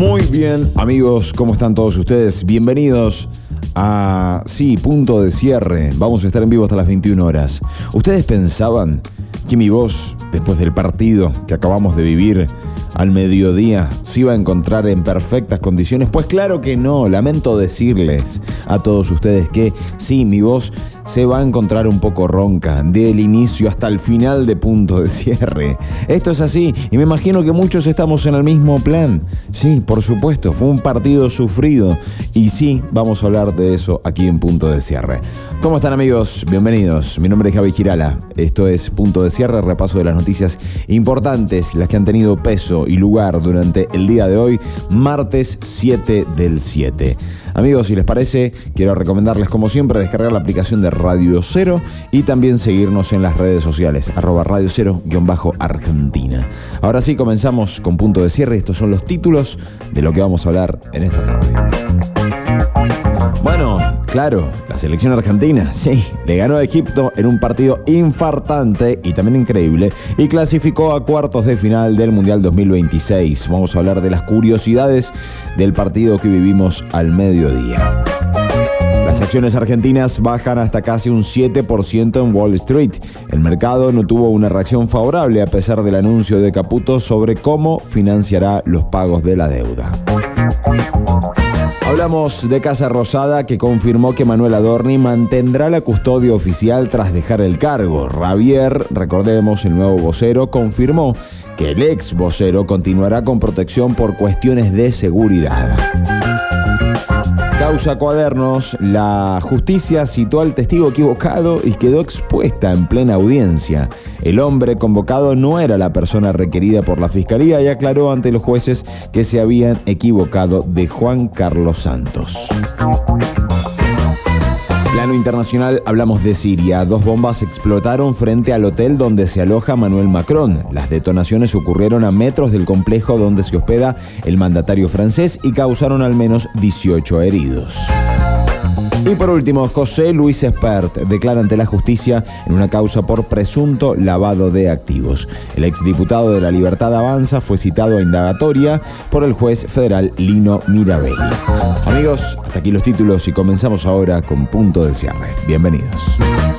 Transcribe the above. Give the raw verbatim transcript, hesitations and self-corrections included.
Muy bien, amigos, ¿cómo están todos ustedes? Bienvenidos a, sí, Punto de Cierre. Vamos a estar en vivo hasta las veintiuna horas. ¿Ustedes pensaban que mi voz, después del partido que acabamos de vivir al mediodía, se iba a encontrar en perfectas condiciones? Pues claro que no. Lamento decirles a todos ustedes que sí, mi voz se va a encontrar un poco ronca del inicio hasta el final de Punto de Cierre. Esto es así y me imagino que muchos estamos en el mismo plan. Sí, por supuesto, fue un partido sufrido y sí, vamos a hablar de eso aquí en Punto de Cierre. ¿Cómo están, amigos? Bienvenidos. Mi nombre es Javi Girala. Esto es Punto de Cierre, repaso de las noticias importantes, las que han tenido peso y lugar durante el día de hoy, martes siete del siete. Amigos, si les parece, quiero recomendarles, como siempre, descargar la aplicación de Radio Cero y también seguirnos en las redes sociales, arroba Radio Cero guión bajo Argentina. Ahora sí, comenzamos con Punto de Cierre. Estos son los títulos de lo que vamos a hablar en esta tarde. Bueno, claro, la selección argentina, sí, le ganó a Egipto en un partido infartante y también increíble y clasificó a cuartos de final del Mundial dos mil veintiséis. Vamos a hablar de las curiosidades del partido que vivimos al mediodía. Las acciones argentinas bajan hasta casi un siete por ciento en Wall Street. El mercado no tuvo una reacción favorable a pesar del anuncio de Caputo sobre cómo financiará los pagos de la deuda. Hablamos de Casa Rosada, que confirmó que Manuel Adorni mantendrá la custodia oficial tras dejar el cargo. Javier, recordemos, el nuevo vocero, confirmó que el ex vocero continuará con protección por cuestiones de seguridad. Causa Cuadernos, la justicia citó al testigo equivocado y quedó expuesta en plena audiencia. El hombre convocado no era la persona requerida por la fiscalía y aclaró ante los jueces que se habían equivocado de Juan Carlos Santos. Plano internacional, hablamos de Siria. Dos bombas explotaron frente al hotel donde se aloja Manuel Macron. Las detonaciones ocurrieron a metros del complejo donde se hospeda el mandatario francés y causaron al menos dieciocho heridos. Y por último, José Luis Espert declara ante la justicia en una causa por presunto lavado de activos. El exdiputado de La Libertad Avanza fue citado a indagatoria por el juez federal Lino Mirabelli. Amigos, hasta aquí los títulos y comenzamos ahora con Punto de Cierre. Bienvenidos.